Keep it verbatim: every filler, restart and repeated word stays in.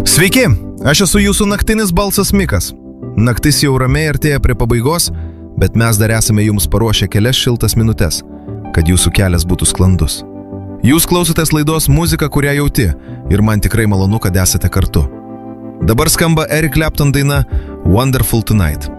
Sveiki, aš esu jūsų naktinis balsas Mikas. Naktis jau ramiai artėja prie pabaigos, bet mes dar esame jums paruošę kelias šiltas minutės, kad jūsų kelias būtų sklandus. Jūs klausotės laidos Muzika, kurią jauti, ir man tikrai malonu, kad esate kartu. Dabar skamba Eric Clapton daina Wonderful Tonight.